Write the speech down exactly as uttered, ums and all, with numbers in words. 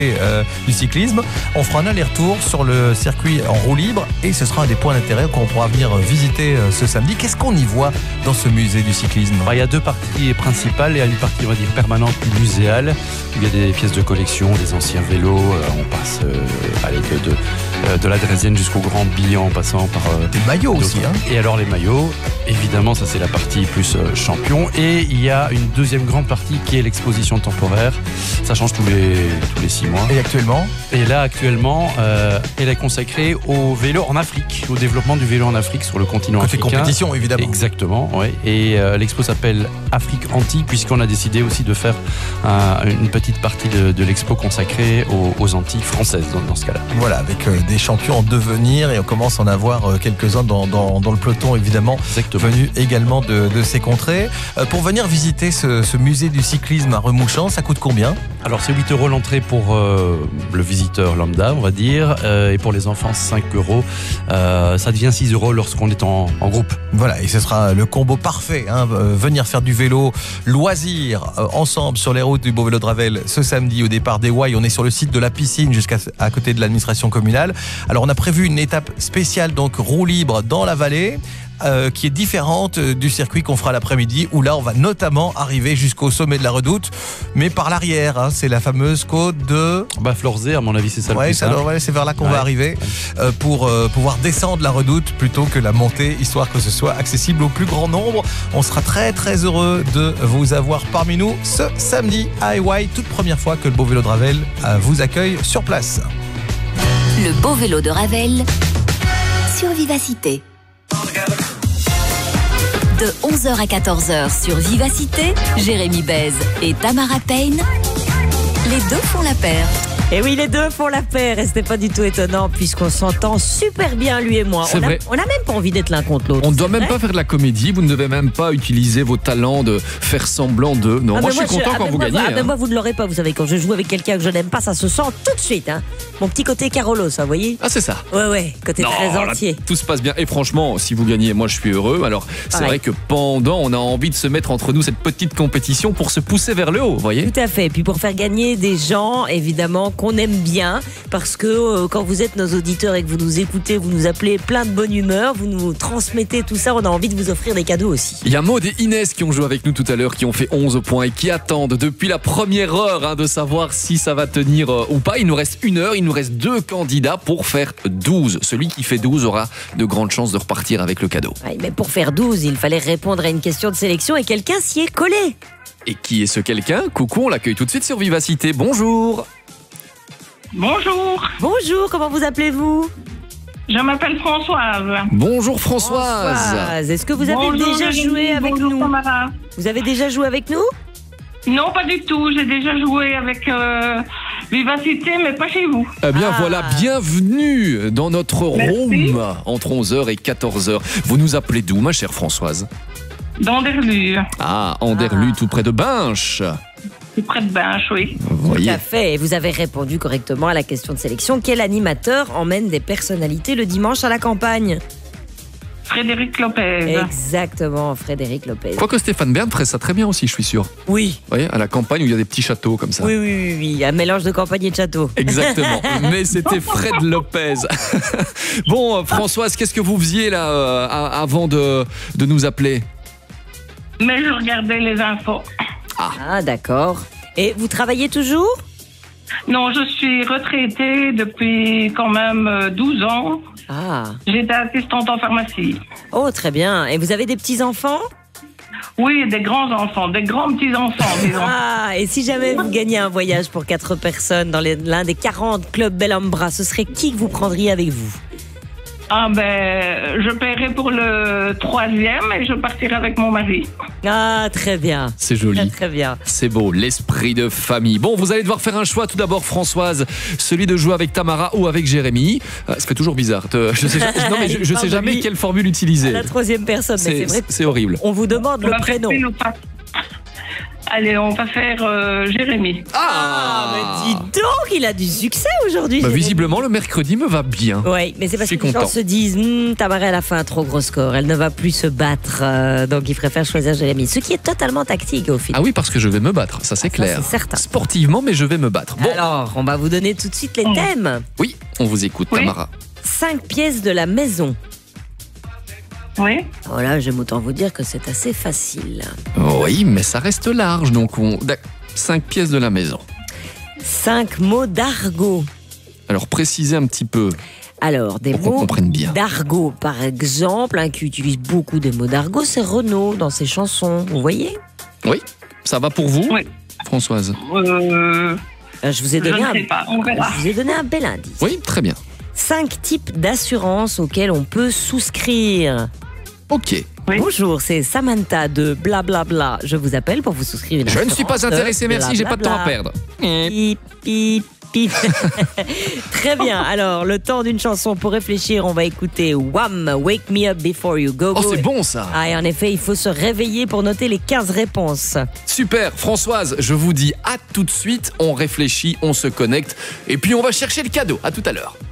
Euh, du cyclisme. On fera un aller-retour sur le circuit en roue libre et ce sera un des points d'intérêt qu'on pourra venir visiter euh, ce samedi. Qu'est-ce qu'on y voit dans ce musée du cyclisme? Alors, il y a deux parties principales et une partie, on va dire, permanente, muséale. Il y a des pièces de collection, des anciens vélos. Euh, on passe euh, allez, de, de, euh, de la Drésienne jusqu'au Grand Bihan en passant par... Euh, des maillots aussi. Hein. Et alors les maillots, évidemment, ça c'est la partie plus euh, champion. Et il y a une deuxième grande partie qui est l'exposition temporaire. Ça change tous les, tous les six mois. Et actuellement? Et là, actuellement, euh, elle est consacrée au vélo en Afrique, au développement du vélo en Afrique sur le continent Côté africain. compétition, évidemment. Exactement, oui. Et euh, l'expo s'appelle Afrique Antilles, puisqu'on a décidé aussi de faire un, une petite partie de, de l'expo consacrée aux, aux Antilles françaises, dans, dans ce cas-là. Voilà, avec euh, des champions en devenir, et on commence à en avoir euh, quelques-uns dans, dans, dans le peloton, évidemment, Exactement. venus également de, de ces contrées. Euh, pour venir visiter ce, ce musée du cyclisme à Remouchamps, ça coûte combien? Alors, c'est huit euros l'entrée pour euh, le visiteur lambda, on va dire, euh, et pour les enfants, cinq euros. Euh, ça devient six euros lorsqu'on est en, en groupe. Voilà, et ce sera le combo parfait. Hein, euh, venir faire du vélo, loisir, euh, ensemble sur les routes du Beau Vélo de Ravel ce samedi au départ des Ouailles. On est sur le site de la piscine jusqu'à à côté de l'administration communale. Alors, on a prévu une étape spéciale, donc roue libre dans la vallée. Euh, qui est différente du circuit qu'on fera l'après-midi, où là on va notamment arriver jusqu'au sommet de la Redoute, mais par l'arrière, hein, c'est la fameuse côte de... Bah, Florzé, à mon avis, c'est ça ouais, le plus ça simple. doit, ouais, c'est vers là qu'on Ouais. va arriver euh, pour euh, pouvoir descendre la Redoute plutôt que la montée, histoire que ce soit accessible au plus grand nombre. On sera très très heureux de vous avoir parmi nous ce samedi à Hawaï, toute première fois que le Beau Vélo de Ravel euh, vous accueille sur place. Le Beau Vélo de Ravel sur Vivacité. De onze heures à quatorze heures sur Vivacité, Jérémy Bèze et Tamara Payne, les deux font la paire. Et oui, les deux font la paire et c'était pas du tout étonnant puisqu'on s'entend super bien, lui et moi. C'est On a, vrai. on a même pas envie d'être l'un contre l'autre. On ne doit c'est même vrai pas faire de la comédie, vous ne devez même pas utiliser vos talents de faire semblant de... Non, Ah, moi mais je suis content ah, quand mais vous moi, gagnez. ah, mais hein. moi, vous ne l'aurez pas, vous savez, quand je joue avec quelqu'un que je n'aime pas, ça se sent tout de suite. Hein. Mon petit côté Carolo, ça, vous voyez? Ah, c'est ça. Ouais, ouais, côté très là, entier. tout se passe bien. Et franchement, si vous gagnez, moi je suis heureux. Alors, c'est Pareil. vrai que pendant, on a envie de se mettre entre nous cette petite compétition pour se pousser vers le haut, vous voyez? Tout à fait. Et puis pour faire gagner des gens, évidemment, qu'on aime bien, parce que euh, quand vous êtes nos auditeurs et que vous nous écoutez, vous nous appelez plein de bonne humeur, vous nous transmettez tout ça, on a envie de vous offrir des cadeaux aussi. Il y a Maud et Inès qui ont joué avec nous tout à l'heure, qui ont fait onze points et qui attendent depuis la première heure hein, de savoir si ça va tenir euh, ou pas. Il nous reste une heure, il nous reste deux candidats pour faire douze. Celui qui fait douze aura de grandes chances de repartir avec le cadeau. Ouais, mais pour faire douze, il fallait répondre à une question de sélection et quelqu'un s'y est collé. Et qui est ce quelqu'un? Coucou, on l'accueille tout de suite sur Vivacité. Bonjour. Bonjour, Bonjour, comment vous appelez-vous? je m'appelle Françoise. Bonjour Françoise. Françoise. Est-ce que vous avez Bonjour, déjà Jérémy, joué avec bonjour, nous? Tamara. Vous avez déjà joué avec nous? Non, pas du tout. J'ai déjà joué avec euh, Vivacité, mais pas chez vous. Eh bien Ah. voilà, bienvenue dans notre Merci. room entre onze heures et quatorze heures. Vous nous appelez d'où ma chère Françoise? D'Anderlu, Ah, Anderlu, tout près de Binche. c'est près de Binche, oui. Vous Tout voyez. à fait. Et vous avez répondu correctement à la question de sélection. Quel animateur emmène des personnalités le dimanche à la campagne? Frédéric Lopez. Exactement, Frédéric Lopez. Quoique Stéphane Bern ferait ça très bien aussi, je suis sûr. Oui. Vous voyez, à la campagne où il y a des petits châteaux comme ça. Oui, oui, oui, oui. Un mélange de campagne et de château. Exactement. Mais c'était Fred Lopez. Bon, euh, Françoise, qu'est-ce que vous faisiez là euh, a- avant de, de nous appeler? Mais je regardais les infos. Ah, d'accord. Et vous travaillez toujours? Non, je suis retraitée depuis quand même euh, douze ans. Ah. J'étais assistante en pharmacie. Oh, très bien. Et vous avez des petits-enfants? Oui, des grands-enfants, des grands petits-enfants, disons. Ah, et si jamais vous gagnez un voyage pour quatre personnes dans les- l'un des quarante clubs Bellambra, ce serait qui que vous prendriez avec vous? Ah ben, je paierai pour le troisième et je partirai avec mon mari. Ah, très bien. C'est Très, joli. très bien. C'est beau, l'esprit de famille. Bon, vous allez devoir faire un choix tout d'abord, Françoise, celui de jouer avec Tamara ou avec Jérémy. Euh, ça fait toujours bizarre. Te- Je sais, ja- non, mais je, je sais jamais quelle formule utiliser. La troisième personne, mais c'est C'est vrai. c'est horrible. On vous demande le Bah, prénom. facile ou pas Allez, on va faire euh, Jérémy. Ah, mais dis donc, il a du succès aujourd'hui. Bah, Jérémy. visiblement, le mercredi me va bien. Oui, mais c'est parce Je suis que les gens content. se disent hm, Tamara, elle a fait un trop gros score, elle ne va plus se battre, euh, donc il préfère choisir Jérémy. Ce qui est totalement tactique au final. Ah oui, parce que je vais me battre, ça c'est Ça, clair. c'est certain. Sportivement, mais je vais me battre. Bon, Alors, on va vous donner tout de suite les thèmes. oui, on vous écoute, Oui. Tamara. Cinq pièces de la maison. Oui. Voilà, j'aime autant vous dire que c'est assez facile. Oui, mais ça reste large, donc on... d'ac- cinq pièces de la maison. Cinq mots d'argot. Alors précisez un petit peu Alors, des pour qu'on mots comprenne bien. d'argot, par exemple, un qui utilise beaucoup des mots d'argot, c'est Renaud dans ses chansons. Vous voyez? Oui, ça va pour vous, Oui. Françoise? Euh, Euh, Je vous ai je donné ne un, sais pas, on verra. je vous ai donné un bel indice. Oui, très bien. Cinq types d'assurances auxquelles on peut souscrire. Ok. Oui. Bonjour, c'est Samantha de Blablabla. Je vous appelle pour vous souscrire une Je ne suis pas assurance de intéressé, merci, j'ai pas de temps à blablabla. perdre. Pip, pip, pip. Très bien. Alors, le temps d'une chanson pour réfléchir, on va écouter Wham! Wake Me Up Before You Go Oh, Go. c'est bon ça. Ah, et en effet, il faut se réveiller pour noter les quinze réponses. Super, Françoise, je vous dis à tout de suite, on réfléchit, on se connecte, et puis on va chercher le cadeau. À tout à l'heure.